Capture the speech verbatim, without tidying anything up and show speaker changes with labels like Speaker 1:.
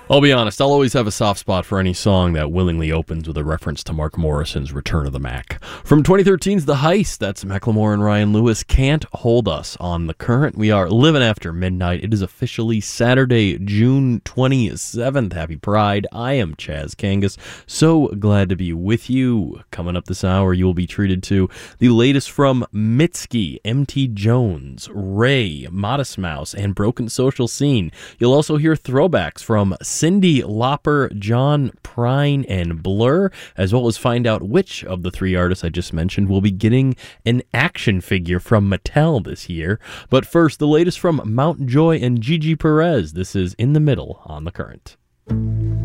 Speaker 1: I'll be honest, I'll always have a soft spot for any song that willingly opens with a reference to Mark Morrison's Return of the Mac. From twenty thirteen's The Heist, that's Macklemore and Ryan Lewis, Can't Hold Us. On The Current, we are living after midnight. It is officially Saturday, June twenty-seventh. Happy Pride. I am Chaz Kangas. So glad to be with you. Coming up this hour, you will be treated to the latest from Mitski, M T Jones, Ray, Modest Mouse, and Broken Social Scene. You'll also hear throwbacks from Cyndi Lauper, John Prine, and Blur, as well as find out which of the three artists I just mentioned will be getting an action figure from Mattel this year. But first, the latest from Mount Joy and Gigi Perez. This is In the Middle on The Current.